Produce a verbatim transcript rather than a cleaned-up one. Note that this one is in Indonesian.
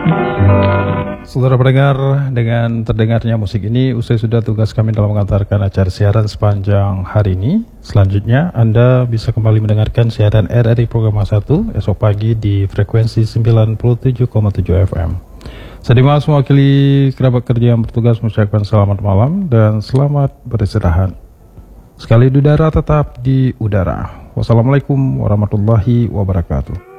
Saudara pendengar, dengan terdengarnya musik ini, usai sudah tugas kami dalam mengantarkan acara siaran sepanjang hari ini. Selanjutnya, Anda bisa kembali mendengarkan siaran R R I Program satu esok pagi di frekuensi sembilan puluh tujuh koma tujuh F M. Saya Dimas mewakili kerabat kerja yang bertugas mengucapkan selamat malam dan selamat beristirahat. Sekali di udara tetap di udara. Wassalamualaikum warahmatullahi wabarakatuh.